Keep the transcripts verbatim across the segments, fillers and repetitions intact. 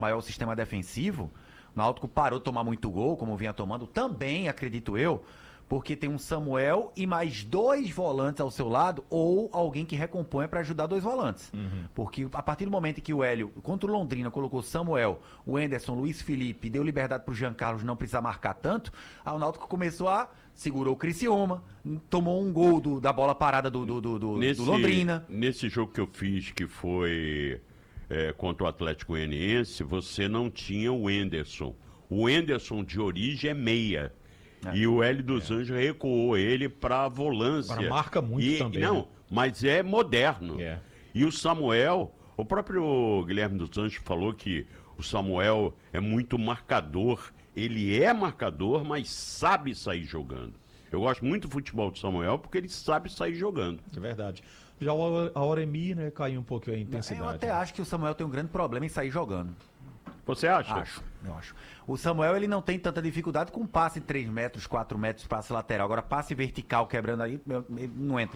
maior sistema defensivo, o Náutico parou de tomar muito gol, como vinha tomando, também, acredito eu, porque tem um Samuel e mais dois volantes ao seu lado, ou alguém que recomponha para ajudar dois volantes. Uhum. Porque a partir do momento em que o Hélio, contra o Londrina, colocou Samuel, o Anderson, Luiz Felipe, deu liberdade para o Jean Carlos não precisar marcar tanto, aí o Náutico começou a... segurou o Criciúma, tomou um gol do, da bola parada do, do, do, do, nesse, do Londrina. Nesse jogo que eu fiz, que foi é, contra o Atlético Goianiense, você não tinha o Anderson. O Anderson de origem é meia. É. E o Hélio dos é. Anjos recuou ele para a volância. Agora marca muito e, também. Não, né? mas é moderno. É. E o Samuel, o próprio Guilherme dos Anjos falou que o Samuel é muito marcador. Ele é marcador, mas sabe sair jogando. Eu gosto muito do futebol do Samuel porque ele sabe sair jogando. É verdade. Já o Auremir, né, caiu um pouquinho a intensidade. Eu até né? acho que o Samuel tem um grande problema em sair jogando. Você acha? Acho, eu acho. O Samuel, ele não tem tanta dificuldade com passe três metros, quatro metros, passe lateral. Agora, passe vertical quebrando aí, ele não entra.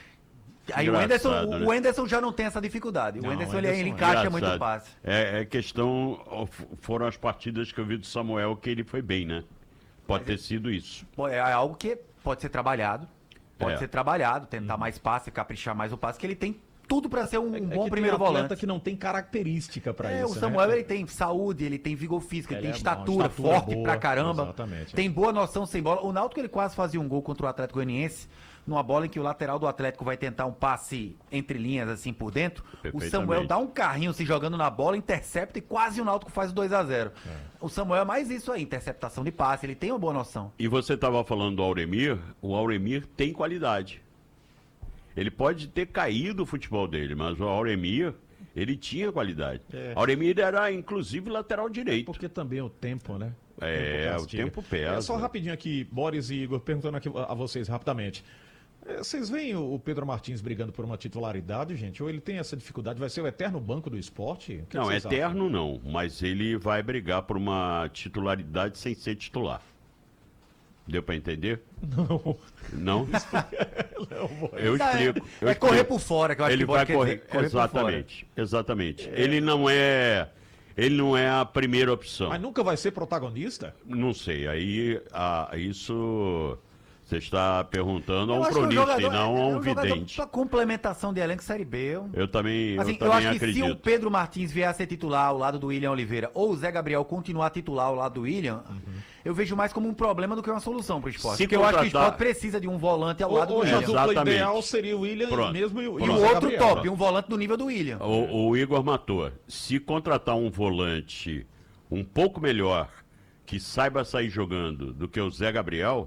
Aí o Anderson, né? o Anderson já não tem essa dificuldade. Não, o Anderson, o Anderson ele, ele encaixa engraçado. muito passe. É, é questão, foram as partidas que eu vi do Samuel que ele foi bem, né? Pode Mas ter é, sido isso. É algo que pode ser trabalhado. Pode é. ser trabalhado, tentar hum. mais passe, caprichar mais o passe, que ele tem tudo para ser um, é, um bom é primeiro tem volante. que não tem característica para é, isso. O Samuel, né? ele tem saúde, ele tem vigor físico, ele, ele tem é estatura, bom, estatura forte boa, pra caramba. Exatamente. Tem boa noção sem bola. O Náutico, ele quase fazia um gol contra o Atlético Goianiense, numa bola em que o lateral do Atlético vai tentar um passe entre linhas, assim, por dentro. O Samuel dá um carrinho se jogando na bola, intercepta e quase o Náutico faz o dois a zero. É. O Samuel é mais isso aí, interceptação de passe, ele tem uma boa noção. E você estava falando do Auremir, o Auremir tem qualidade. Ele pode ter caído o futebol dele, mas o Auremir, ele tinha qualidade. É. Auremir era, inclusive, lateral direito. Porque também o tempo, né? O é, tempo o tempo pesa. É, só rapidinho aqui, Boris e Igor, perguntando aqui a vocês rapidamente. Vocês veem o Pedro Martins brigando por uma titularidade, gente? Ou ele tem essa dificuldade? Vai ser o eterno banco do esporte? Não, eterno acham? não, mas ele vai brigar por uma titularidade sem ser titular. Deu pra entender? Não. Não? não eu explico. Eu é explico. correr por fora, que eu acho ele que vai correr. Dizer, correr exatamente, exatamente. É... Ele não é. Ele não é a primeira opção. Mas nunca vai ser protagonista? Não sei. Aí a, isso você está perguntando a um cronista e não a um, é um vidente. Para complementação de elenco Série B. Eu, eu também, assim, eu também eu acho acredito. que se o Pedro Martins vier a ser titular ao lado do William Oliveira ou o Zé Gabriel continuar titular ao lado do William, uhum. eu vejo mais como um problema do que uma solução para o esporte. Se porque contratar... eu acho que o esporte precisa de um volante ao lado o, do William. William. Hoje a dupla ideal seria o William Pronto. mesmo e o, e o outro Gabriel. top, um volante do nível do William. O, o Igor matou. Se contratar um volante um pouco melhor, que saiba sair jogando do que o Zé Gabriel,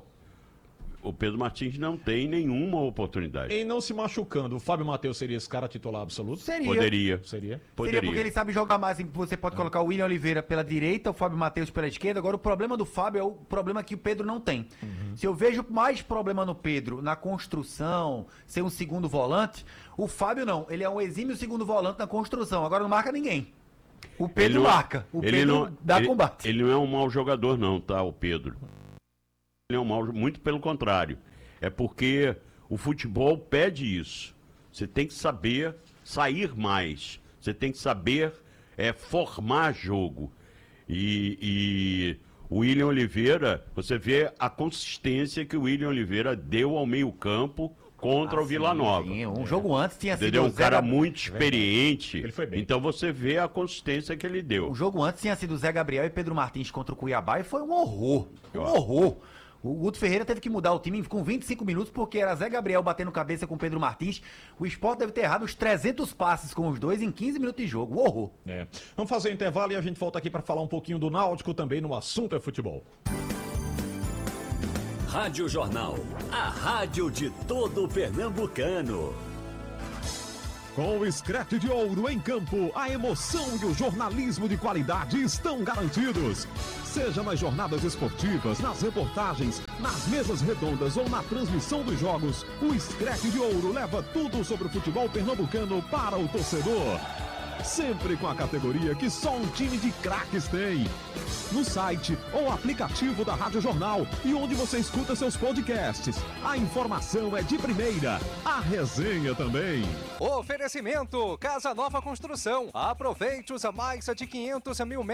o Pedro Martins não tem nenhuma oportunidade. Em não se machucando, o Fábio Matheus seria esse cara titular absoluto? Seria. Poderia. Seria? Poderia. Seria porque ele sabe jogar mais. Você pode colocar o William Oliveira pela direita, o Fábio Matheus pela esquerda. Agora, o problema do Fábio é o problema que o Pedro não tem. Uhum. Se eu vejo mais problema no Pedro, na construção, ser um segundo volante, o Fábio não. Ele é um exímio segundo volante na construção. Agora não marca ninguém. O Pedro não, marca. O ele Pedro não, dá ele, combate. Ele não é um mau jogador não, tá, o Pedro. Ele é um mau, muito pelo contrário. É porque o futebol pede isso. Você tem que saber sair mais. Você tem que saber é, formar jogo. E, e o William Oliveira, você vê a consistência que o William Oliveira deu ao meio-campo contra ah, o Vila sim, Nova. Sim. Um jogo antes tinha sido. Ele é um cara Gab... muito experiente. Ele foi bem. Então você vê a consistência que ele deu. O jogo antes tinha sido Zé Gabriel e Pedro Martins contra o Cuiabá e foi um horror. Um horror. O Guto Ferreira teve que mudar o time com vinte e cinco minutos porque era Zé Gabriel batendo cabeça com Pedro Martins. O Sport deve ter errado uns trezentos passes com os dois em quinze minutos de jogo. Um horror. É. Vamos fazer um intervalo e a gente volta aqui para falar um pouquinho do Náutico também no assunto é futebol. Rádio Jornal, a rádio de todo o pernambucano. Com o Screte de Ouro em campo, a emoção e o jornalismo de qualidade estão garantidos. Seja nas jornadas esportivas, nas reportagens, nas mesas redondas ou na transmissão dos jogos, o Screte de Ouro leva tudo sobre o futebol pernambucano para o torcedor. Sempre com a categoria que só um time de craques tem. No site ou aplicativo da Rádio Jornal e onde você escuta seus podcasts. A informação é de primeira, a resenha também. Oferecimento Casa Nova Construção. Aproveite os mais de quinhentos mil metros.